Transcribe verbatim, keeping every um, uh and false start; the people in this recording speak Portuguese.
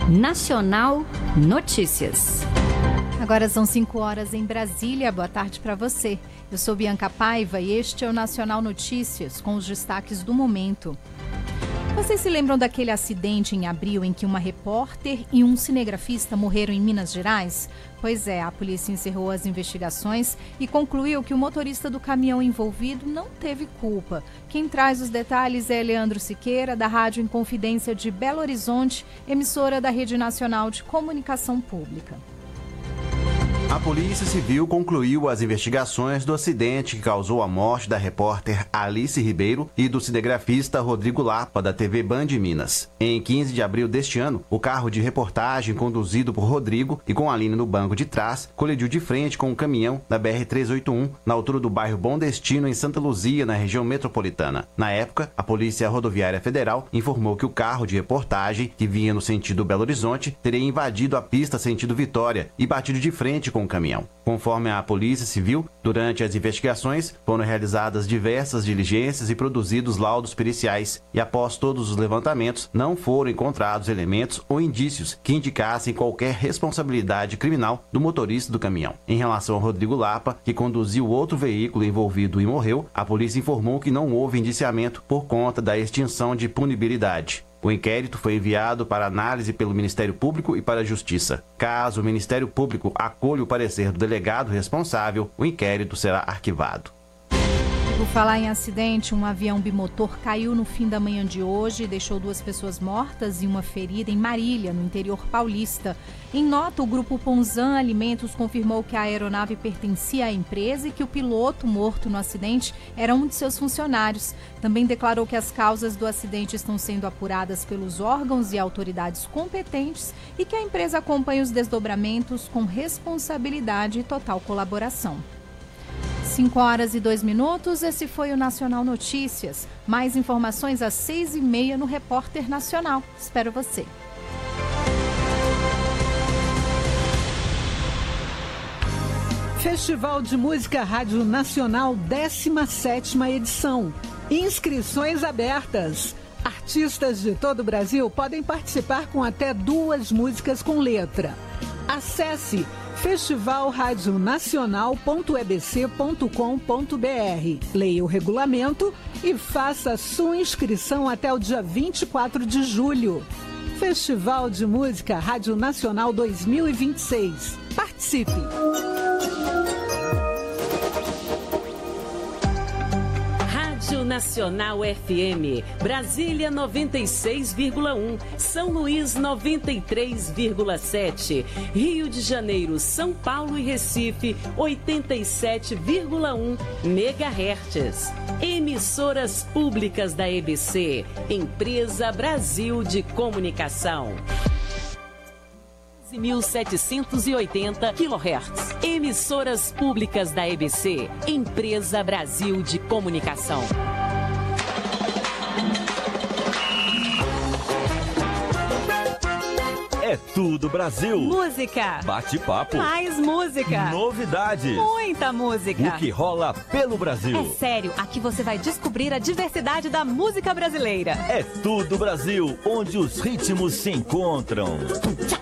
Nacional Notícias. Agora são cinco horas em Brasília. Boa tarde para você. Eu sou Bianca Paiva e este é o Nacional Notícias, com os destaques do momento. Vocês se lembram daquele acidente em abril em que uma repórter e um cinegrafista morreram em Minas Gerais? Pois é, a polícia encerrou as investigações e concluiu que o motorista do caminhão envolvido não teve culpa. Quem traz os detalhes é Leandro Siqueira, da Rádio Inconfidência de Belo Horizonte, emissora da Rede Nacional de Comunicação Pública. A Polícia Civil concluiu as investigações do acidente que causou a morte da repórter Alice Ribeiro e do cinegrafista Rodrigo Lapa, da T V Band Minas. Em quinze de abril deste ano, o carro de reportagem conduzido por Rodrigo e com Aline no banco de trás colidiu de frente com um caminhão da B R trezentos e oitenta e um, na altura do bairro Bom Destino, em Santa Luzia, na região metropolitana. Na época, a Polícia Rodoviária Federal informou que o carro de reportagem, que vinha no sentido Belo Horizonte, teria invadido a pista sentido Vitória e batido de frente com o caminhão. Conforme a Polícia Civil, durante as investigações foram realizadas diversas diligências e produzidos laudos periciais, e após todos os levantamentos não foram encontrados elementos ou indícios que indicassem qualquer responsabilidade criminal do motorista do caminhão. Em relação ao Rodrigo Lapa, que conduziu outro veículo envolvido e morreu, a polícia informou que não houve indiciamento por conta da extinção de punibilidade. O inquérito foi enviado para análise pelo Ministério Público e para a Justiça. Caso o Ministério Público acolha o parecer do delegado responsável, o inquérito será arquivado. Por falar em acidente, um avião bimotor caiu no fim da manhã de hoje e deixou duas pessoas mortas e uma ferida em Marília, no interior paulista. Em nota, o grupo Ponzan Alimentos confirmou que a aeronave pertencia à empresa e que o piloto morto no acidente era um de seus funcionários. Também declarou que as causas do acidente estão sendo apuradas pelos órgãos e autoridades competentes e que a empresa acompanha os desdobramentos com responsabilidade e total colaboração. cinco horas e dois minutos, esse foi o Nacional Notícias. Mais informações às seis e meia no Repórter Nacional. Espero você. Festival de Música Rádio Nacional, décima sétima edição. Inscrições abertas. Artistas de todo o Brasil podem participar com até duas músicas com letra. Acesse festival rádio nacional ponto e b c ponto com ponto b r. Leia o regulamento e faça sua inscrição até o dia vinte e quatro de julho. Festival de Música Rádio Nacional dois mil e vinte e seis. Participe! Rádio Nacional F M, Brasília noventa e seis vírgula um, São Luís noventa e três vírgula sete, Rio de Janeiro, São Paulo e Recife oitenta e sete vírgula um megahertz. Emissoras públicas da E B C, Empresa Brasil de Comunicação. mil setecentos e oitenta quilohertz. Emissoras públicas da E B C, Empresa Brasil de Comunicação. É tudo Brasil. Música. Bate-papo. Mais música. Novidades. Muita música. O que rola pelo Brasil. É sério, aqui você vai descobrir a diversidade da música brasileira. É tudo Brasil, onde os ritmos se encontram.